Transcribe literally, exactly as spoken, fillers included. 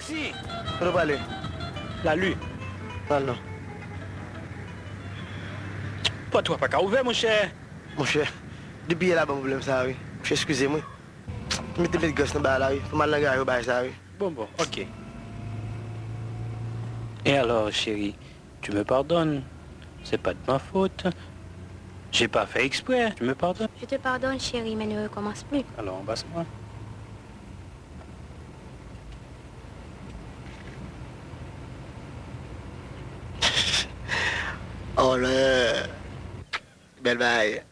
ici. On va aller. La lue. Non, non. Pas toi, pas qu'à ouvrir, mon cher. Mon cher, depuis là, bon problème, ça, oui. Monsieur, excusez-moi. Mettez le gosse dans le là, oui. Faut mal l'engager au bas, ça, oui. Bon, bon, ok. Et alors, chérie, tu me pardonnes? C'est pas de ma faute. J'ai pas fait exprès, tu me pardonnes? Je te pardonne, chérie, mais ne recommence plus. Alors, embrasse-moi. Oh là, belle baille.